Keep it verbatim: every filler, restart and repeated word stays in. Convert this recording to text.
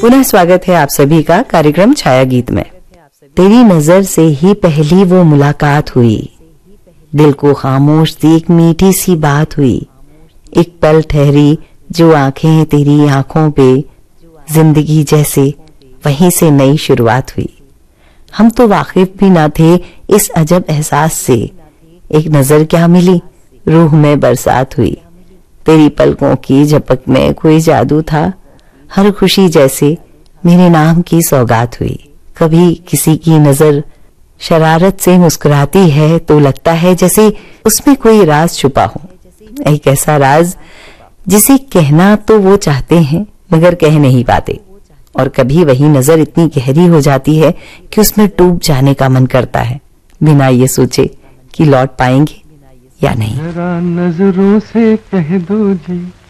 पुनः स्वागत है आप सभी का कार्यक्रम छाया गीत में। तेरी नजर से ही पहली वो मुलाकात हुई, दिल को खामोश सी एक मीठी सी बात हुई। एक पल ठहरी जो आंखें तेरी आंखों पे, जिंदगी जैसे वहीं से नई शुरुआत हुई। हम तो वाकिफ भी ना थे इस अजब एहसास से, एक नजर क्या मिली रूह में बरसात हुई। तेरी पलकों की झपक में कोई जादू था, हर खुशी जैसे मेरे नाम की सौगात हुई। कभी किसी की नजर शरारत से मुस्कुराती है तो लगता है जैसे उसमें कोई राज छुपा हो, एक ऐसा राज जिसे कहना तो वो चाहते हैं मगर कह नहीं पाते। और कभी वही नजर इतनी गहरी हो जाती है कि उसमें डूब जाने का मन करता है, बिना ये सोचे कि लौट पाएंगे या नहीं। नजरों से कह दो जी